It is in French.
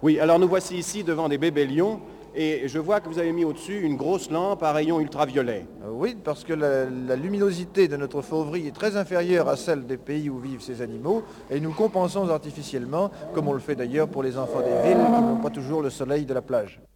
Oui, alors nous voici ici devant des bébés lions et je vois que vous avez mis au-dessus une grosse lampe à rayons ultraviolets. Oui, parce que la luminosité de notre fauverie est très inférieure à celle des pays où vivent ces animaux, et nous compensons artificiellement, comme on le fait d'ailleurs pour les enfants des villes qui n'ont pas toujours le soleil de la plage.